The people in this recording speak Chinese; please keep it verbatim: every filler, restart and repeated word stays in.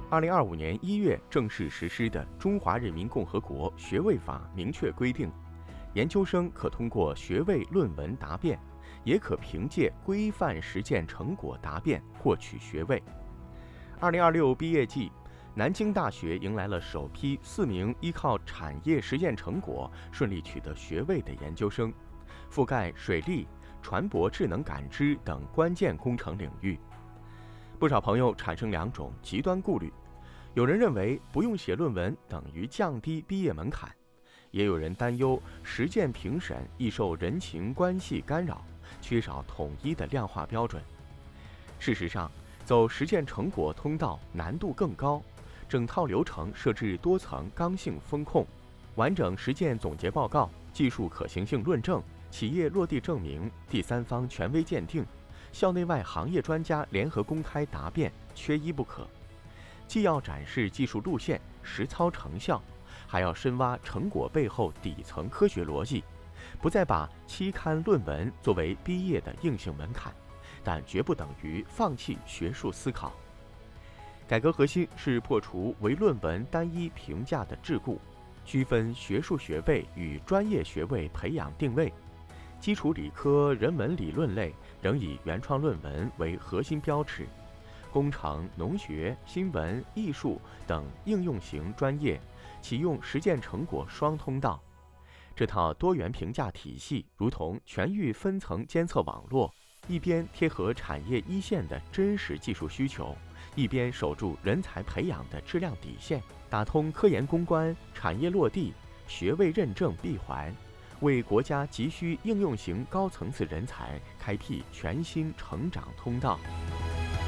二零二五年一月正式实施的《中华人民共和国学位法》明确规定，研究生可通过学位论文答辩，也可凭借规范实践成果答辩获取学位。二零二六毕业季，南京大学迎来了首批四名依靠产业实践成果顺利取得学位的研究生，覆盖水利、船舶智能感知等关键工程领域。不少朋友产生两种极端顾虑，有人认为不用写论文等于降低毕业门槛，也有人担忧实践评审易受人情关系干扰，缺少统一的量化标准。事实上，走实践成果通道难度更高，整套流程设置多层刚性风控，完整实践总结报告、技术可行性论证、企业落地证明、第三方权威鉴定、校内外行业专家联合公开答辩缺一不可。既要展示技术路线、实操成效，还要深挖成果背后底层科学逻辑，不再把期刊论文作为毕业的硬性门槛，但绝不等于放弃学术思考。改革核心是破除唯论文单一评价的桎梏，区分学术学位与专业学位培养定位。基础理科、人文理论类仍以原创论文为核心标尺，工程、农学、新闻、艺术等应用型专业启用实践成果双通道。这套多元评价体系如同全域分层监测网络，一边贴合产业一线的真实技术需求，一边守住人才培养的质量底线，打通科研攻关、产业落地、学位认证闭环，为国家急需应用型高层次人才开辟全新成长通道。